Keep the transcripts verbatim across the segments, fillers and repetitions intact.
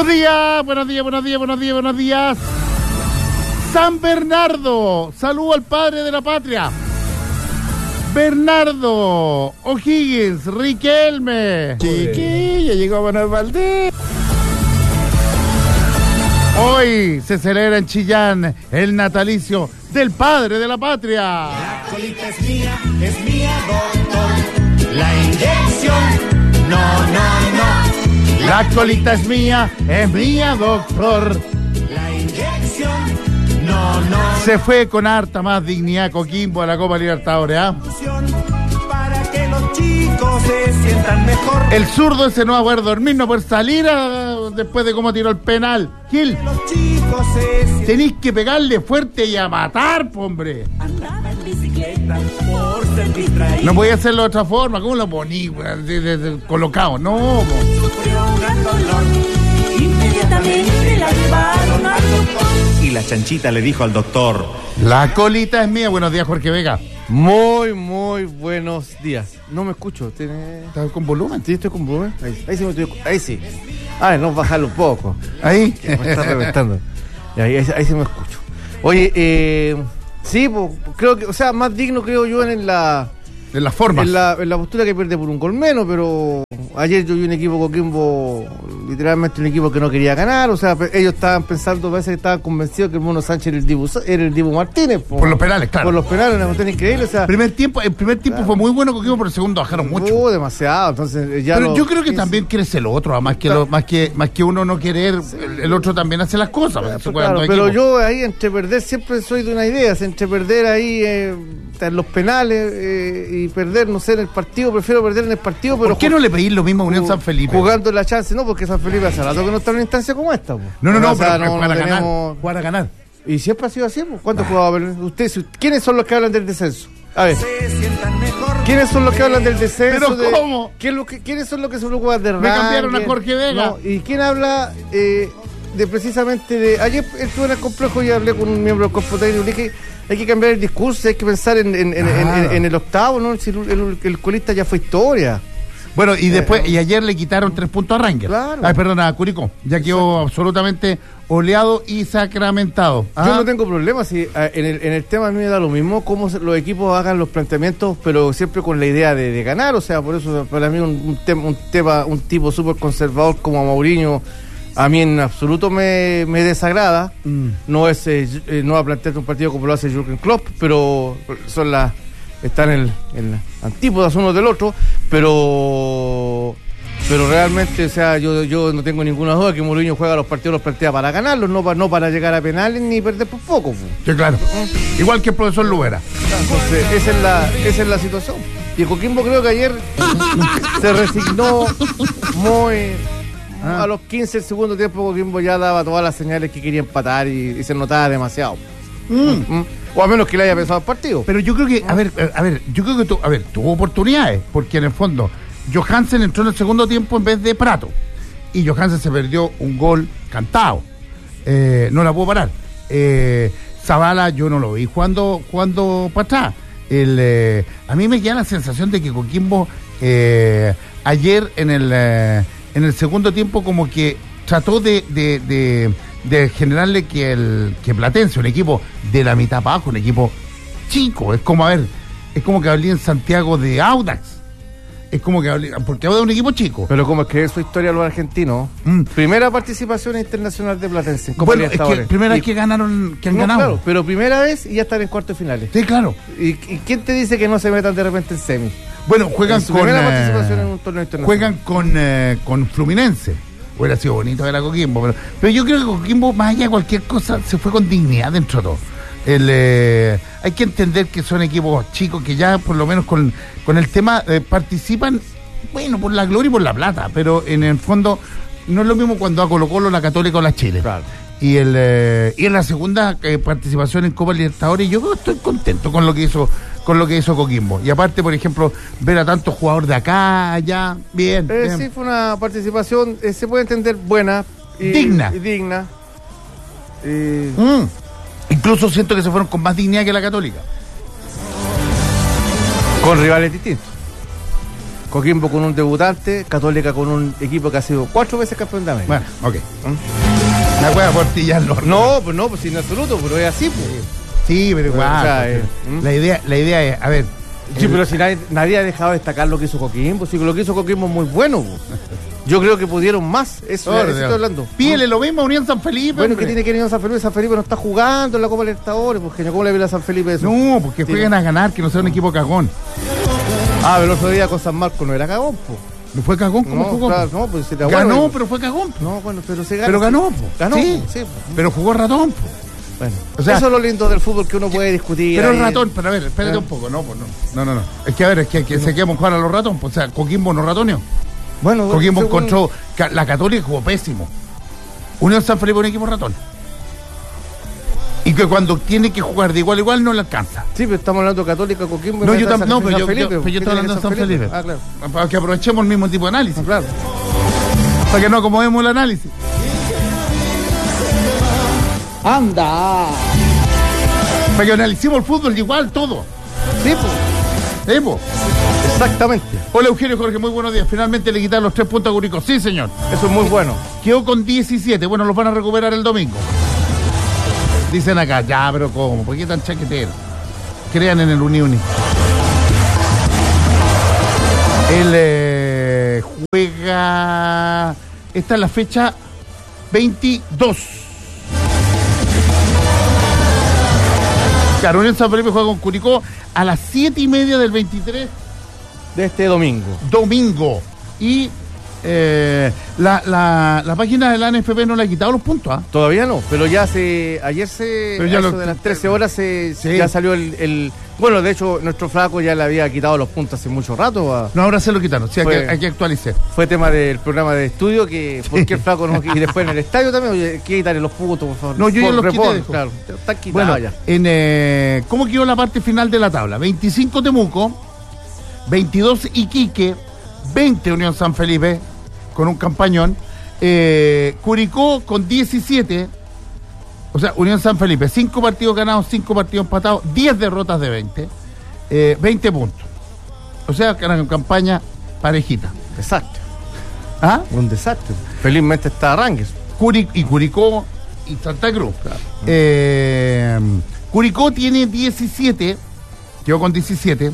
Buenos días, buenos días, buenos días, buenos días, buenos días. San Bernardo, saludo al padre de la patria. Bernardo O'Higgins, Riquelme. Chiquilla, llegó Manuel Valdés. Hoy se celebra en Chillán el natalicio del padre de la patria. La colita es mía, es mía, doctor. La inyección, no, no, no. La colita es mía, es mía, doctor. La inyección, no, no. Se fue con harta más dignidad Coquimbo a la Copa Libertadores, ¿ah? Para que los chicos se sientan mejor. El zurdo ese no va a poder dormir, no poder salir a, después de cómo tiró el penal. Gil, Los chicos se sientan. tenéis que pegarle fuerte y a matar, po, hombre. Andaba en bicicleta por ser distraído. No podía hacerlo de otra forma. ¿Cómo lo poní, weón? De- de- de- colocado? No, po. Sufrió un gran dolor. Inmediatamente la llevaron al doctor. Y la chanchita le dijo al doctor: La colita es mía. Buenos días, Jorge Vega. Muy, muy buenos días. No me escucho. ¿Tiene... ¿Estás con volumen? ¿Sí estoy con volumen? Ahí, ahí sí me estoy... Ahí sí. A ver, no, bajarlo un poco. Ahí. Que me está reventando. Y ahí, ahí, ahí sí me escucho. Oye, eh... sí, pues, creo que... O sea, más digno creo yo en la... En las formas. En la, en la postura que pierde por un gol menos, pero ayer yo vi un equipo Coquimbo, literalmente un equipo que no quería ganar, o sea, ellos estaban pensando, parece que estaban convencidos que el Mono Sánchez era el Dibu, era el Dibu Martínez. Po. Por los penales, claro. Por los penales, una cuestión increíble, o sea... Primer tiempo, el primer tiempo Claro. fue muy bueno Coquimbo, pero el segundo bajaron mucho. Uh, demasiado, entonces ya... Pero lo- yo creo que sí, también crece el otro, más que, lo, más que más que uno no querer, el, el otro también hace las cosas. Claro, se claro, juegan dos pero equipos. yo ahí entre perder siempre soy de una idea, si entre perder ahí eh, en los penales eh, y perder, no sé, en el partido, prefiero perder en el partido, pero ¿Por qué ju- no le pedís lo mismo a Unión ju- San Felipe? Jugando la chance, no, porque San Felipe hace rato que no está en una instancia como esta. Po. No, no, no, O sea, pero para ganar, tenemos- jugar a ganar. Y siempre ha sido así, po. ¿Cuántos jugadores? Ustedes, ¿quiénes son los que hablan del descenso? A ver, Se sientan mejor. ¿quiénes son los que hablan del descenso? ¿Pero de- cómo? ¿quién lo que- ¿Quiénes son los que se preocupan de Me cambiaron a ranking? Jorge Vega. No, ¿y quién habla eh, de precisamente de... Ayer estuve en el complejo y hablé con un miembro del cuerpo técnico y le dije, hay que cambiar el discurso, hay que pensar en, en, en, en- Claro. en el octavo, ¿no? Si el, el, el colista ya fue historia. Bueno, y después, Eh, y ayer le quitaron tres puntos a Rangers. Claro. Ay, perdón, a Curicó. Ya quedó absolutamente oleado y sacramentado. Yo Ah, no tengo problema, si eh, en el, en el tema a mí me da lo mismo cómo se- los equipos hagan los planteamientos, pero siempre con la idea de, de ganar, o sea, por eso para mí un, un, tema, un, tema, un tipo súper conservador como Mourinho, a mí en absoluto me, me desagrada, Mm. no es eh, eh, no va a plantear un partido como lo hace Jürgen Klopp, pero son las están en, en las antípodas uno del otro, pero... Pero realmente, o sea, yo, yo no tengo ninguna duda que Mourinho juega los partidos, los plantea para ganarlos, no, pa- no para llegar a penales ni perder por poco. Pues. sí, claro. Igual que el profesor Lubera. Entonces, esa es la, esa es la situación. Y Coquimbo creo que ayer se resignó muy... Ah. A los quince del segundo tiempo Coquimbo ya daba todas las señales que quería empatar y, y se notaba demasiado. Mm. O a menos que le haya pensado el partido. Pero yo creo que, a ver, a ver, yo creo que tu, a ver, tuvo oportunidades, porque en el fondo Johansen entró en el segundo tiempo en vez de Prato. Y Johansen se perdió un gol cantado. Eh, no la pudo parar. Eh, Zavala yo no lo vi jugando, jugando para atrás. El, eh, a mí me queda la sensación de que Coquimbo eh, ayer en el, eh, en el segundo tiempo como que trató de, de, de, de generarle que el que Platense, un equipo de la mitad para abajo, un equipo chico, es como, a ver, es como que hablé en Santiago de Audax. Es como que hablé, porque Audax es un equipo chico. Pero como es que es su historia los argentinos. Mm. Primera participación internacional de Platense en Copa Bueno, es que Libertadores. primera Y- vez que ganaron, que han no, ganado. claro, pero primera vez y ya están en cuartos de finales. Sí, claro. ¿Y, y quién te dice que no se metan de repente en semi? Bueno, juegan En su con. primera eh, participación en un torneo internacional. Juegan con, eh, con Fluminense. Hubiera sido bonito ver a Coquimbo. Pero, pero yo creo que Coquimbo, más allá de cualquier cosa, se fue con dignidad dentro de todo. El, eh, hay que entender que son equipos chicos que ya, por lo menos con, con el tema, eh, participan, bueno, por la gloria y por la plata. Pero en el fondo, no es lo mismo cuando a Colo Colo, la Católica o la Chile. Claro. Y, el, eh, y en la segunda eh, participación en Copa Libertadores, yo estoy contento con lo que hizo con lo que hizo Coquimbo. Y aparte, por ejemplo, ver a tantos jugadores de acá, allá, bien. Eh, bien. sí, fue una participación, eh, se puede entender, buena. Y, Digna. Y digna. Eh, Mm. Incluso siento que se fueron con más dignidad que la Católica. con rivales distintos. Coquimbo con un debutante, Católica con un equipo que ha sido cuatro veces campeón de América. Bueno, ok. ¿Mm? La puede portillarlo. No, pues no, pues en absoluto, pero es así, pues. Sí, pero igual. O sea, porque eh, ¿mm? la, idea, la idea es, a ver. Sí, el- pero si nadie, nadie ha dejado de destacar lo que hizo Coquimbo, sí, que lo que hizo Coquimbo es muy bueno, pues. Yo creo que pudieron más, eso, Por eso Dios. estoy hablando. Pídele lo mismo a Unión San Felipe. Bueno, hombre. ¿qué tiene que ir a San Felipe? San Felipe no está jugando en la Copa Libertadores, porque ¿cómo le viene a San Felipe eso? No, porque Sí. jueguen a ganar, que no sea un equipo cagón. Ah, pero el otro día con San Marcos no era cagón, pues. ¿No fue cagón? ¿Cómo No, jugó? claro, no, pues si era Ganó, bueno, pero fue cagón. No, bueno, pero se gana. Pero ganó, sí. po. Ganó, Sí. po, sí, po. Pero jugó ratón, po. Bueno, O sea, eso es lo lindo del fútbol que uno puede discutir. Pero ahí. el ratón, pero a ver, espérate ¿Eh? un poco, no, pues no. No, no, no. Es que a ver, es que, que se quedamos jugar a los ratones, pues, o sea, Coquimbo no ratoneó. Bueno, Coquimbo según- encontró, ca- la Católica jugó pésimo. Unión San Felipe un equipo ratón. Y que cuando tiene que jugar de igual a igual no le alcanza. Sí, pero estamos hablando de Católica, Coquimbo. y No, me yo metas tam- a no, San pero yo, Felipe, yo- pero yo ¿qué estoy tiene hablando de que San Felipe. Ah, claro. Para que aprovechemos el mismo tipo de análisis. Ah, claro. Para que no acomodemos el análisis. ¡Anda! Para que analicemos el fútbol igual, todo. Sí, pues, ¿Eh, po? exactamente. Hola Eugenio Jorge, muy buenos días. Finalmente le quitaron los tres puntos a Curicó. Sí, señor. Eso es muy bueno. Quedó con diecisiete. Bueno, los van a recuperar el domingo. Dicen acá, ya, pero ¿cómo? ¿Por qué tan chaquetero? Crean en el Uni Uni. Él eh, juega... Esta es la fecha veintidós. Claro, Unión San Felipe juega con Curicó a las siete y media del veintitrés De este domingo. domingo. Y eh, la, la, la página de la N F P no le ha quitado los puntos, ¿ah? Todavía no, pero ya se. Ayer se. Pero ya a lo- eso de las trece horas se, Sí. ya salió el, el. Bueno, de hecho, nuestro flaco ya le había quitado los puntos hace mucho rato. a- No, ahora se lo quitaron. Sí, hay Fue- que, hay que actualizar. Fue tema del programa de estudio que. ¿Por qué el flaco no? Y después en el estadio también. Oye, hay que quitarle los puntos, por favor. No, yo ya Por los quité, report, dijo. claro. Están quitados Bueno, ya. en, eh, ¿cómo quedó la parte final de la tabla? veinticinco Temuco, veintidós Iquique, veinte Unión San Felipe, con un campañón. Eh, Curicó con diecisiete. O sea, Unión San Felipe, cinco partidos ganados, cinco partidos empatados, diez derrotas de veinte. Eh, veinte puntos. O sea, que era una campaña parejita. Desastre. ¿Ah? Un desastre. Felizmente está Arrangues. Curi- y Curicó y Santa Cruz. Eh, Curicó tiene diecisiete, quedó con diecisiete.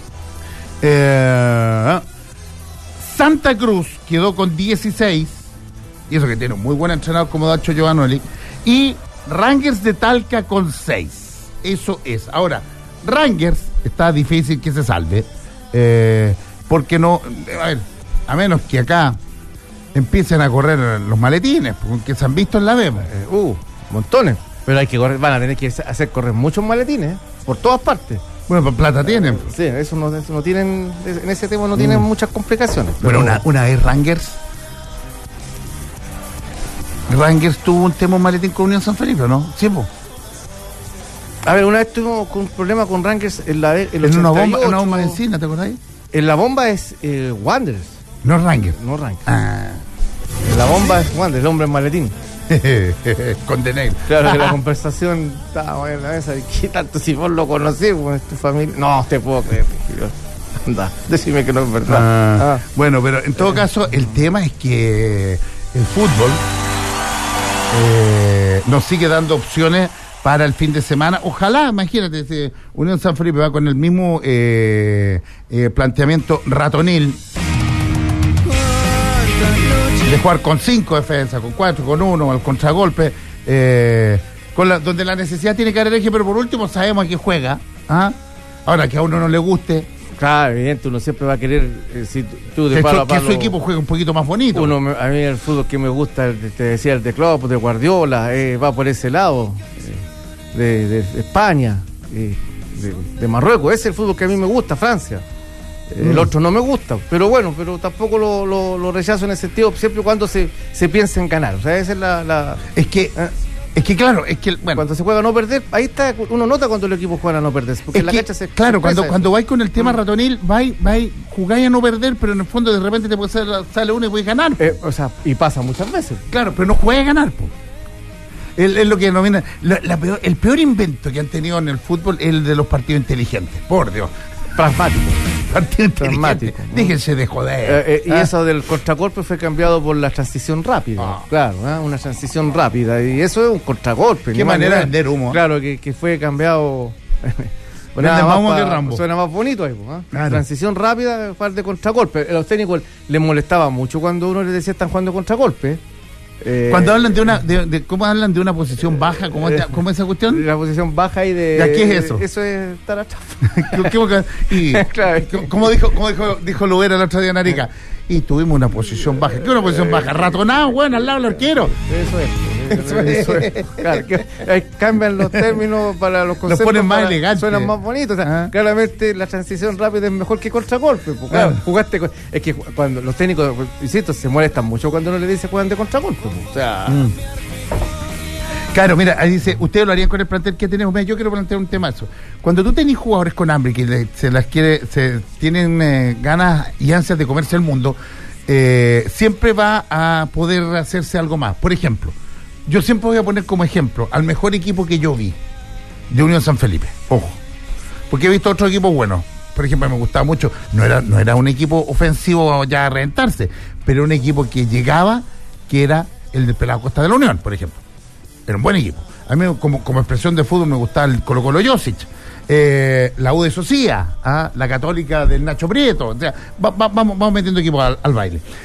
Eh, Santa Cruz quedó con dieciséis, y eso que tiene un muy buen entrenador como Dacho Giovanoli. Y Rangers de Talca con seis. Eso es. Ahora, Rangers está difícil que se salve, eh, porque no, a ver, a menos que acá empiecen a correr los maletines, porque se han visto en la B. Eh, uh, montones. Pero hay que correr, van a tener que hacer correr muchos maletines, ¿eh? Por todas partes. Bueno, pues plata tienen. Sí, eso no, eso no tienen, en ese tema no tienen muchas complicaciones. Bueno, pero- una, una vez Rangers. Rangers tuvo un tema un maletín con Unión San Felipe, ¿no? Sí, po. A ver, una vez tuvimos un problema con Rangers en la el En una bomba, en ochenta y una ocho. bomba de encina, ¿te acordáis? En la bomba es eh, Wanderers, No Rangers. no Rangers. Ah. En la bomba es Wanderers, el hombre en maletín. Con Denel. Claro que la conversación estaba en la mesa. ¿Qué tanto si vos lo conocés con tu familia? No, te puedo creer. Anda, decime que no es verdad. Ah, Ah. Bueno, pero en todo caso, el tema es que el fútbol eh, nos sigue dando opciones para el fin de semana. Ojalá, imagínate, si Unión San Felipe va con el mismo eh, eh, planteamiento ratonil de jugar con cinco defensas, con cuatro, con uno, al contragolpe, eh, con la, donde la necesidad tiene que haber eje, pero por último sabemos a qué juega. ¿Ah? Ahora, que a uno no le guste, Claro, evidente, uno siempre va a querer, eh, si tú- tú de que, palo su, a que palo. su equipo juegue un poquito más bonito. Uno, me- a mí el fútbol que me gusta, el de- te decía, el de Klopp, de Guardiola, eh, va por ese lado, eh, de, de- de España, eh, de, de Marruecos. Ese es el fútbol que a mí me gusta, Francia. Eh, Mm. El otro no me gusta, pero bueno, pero tampoco lo, lo, lo rechazo en ese sentido, siempre y cuando se, se piensa en ganar. O sea, esa es la... la Es que, eh, es que claro, es que, bueno, cuando se juega a no perder, ahí está, uno nota cuando el equipo juega a no perder, porque es en la que, cancha se claro, se cuando, expresa cuando eso. vais con el tema Mm. ratonil, vais, vais, jugáis a no perder, pero en el fondo de repente te puede ser, sale uno y puedes ganar. Eh, o sea, y pasa muchas veces. Claro, pero no juegas a ganar, po. Es, es lo que denomina. La, la peor- el peor invento que han tenido en el fútbol es el de los partidos inteligentes. Por Dios. pragmático. Partido Pragmático, inteligente. ¿no? Déjense de joder. Eh, eh, y Ah. eso del contragolpe fue cambiado por la transición rápida. Ah. Claro, ¿eh? Una transición rápida. Y eso es un contragolpe. Qué ni más ni manera de menos. vender humo, ¿eh? Claro, que, que fue cambiado. Vende Nada más más humo pa- que Rambo. Suena más bonito ahí, ¿eh? Claro. Transición rápida, par de contragolpe. A los técnicos les molestaba mucho cuando uno les decía están jugando contragolpe. Eh, Cuando hablan de una, de, de- ¿cómo hablan de una posición baja? ¿Cómo, es- cómo es esa cuestión? La posición baja y de. ¿Ya qué es eso? Eso es estar atrás. ¿Qué- qué- y, Claro. ¿Cómo dijo, cómo dijo, dijo Lubera el otro día en Arica? Y tuvimos una posición baja. ¿Qué una posición baja? Ratonado, bueno, al lado del arquero. Eso es. Eso es. Eso es. Claro, que, eh, cambian los términos para los conceptos. ponen más para- elegantes. Suenan más bonitos. O sea, Ah. claramente la transición rápida es mejor que contragolpe. Pues, claro, Ah. jugaste con- es que cuando los técnicos, insisto, se molestan mucho cuando uno le dice juegan de contragolpe. Pues. O sea, Mm. Claro, mira, ahí dice, ustedes lo harían con el plantel que tenemos. Mira, yo quiero plantear un temazo. Cuando tú tenés jugadores con hambre que le- se las quiere, se tienen eh, ganas y ansias de comerse el mundo, eh, siempre va a poder hacerse algo más. Por ejemplo, yo siempre voy a poner como ejemplo al mejor equipo que yo vi de Unión San Felipe. Ojo, porque he visto otros equipos buenos. Por ejemplo, me gustaba mucho. No era, no era un equipo ofensivo ya a reventarse, pero un equipo que llegaba, que era el de Pelado Costa de la Unión, por ejemplo. Era un buen equipo. A mí, como, como expresión de fútbol, me gustaba el Colo Colo Josic, eh, la U de Socia, ¿ah? La Católica del Nacho Prieto. O sea, va- va- vamos, vamos metiendo equipos al, al baile.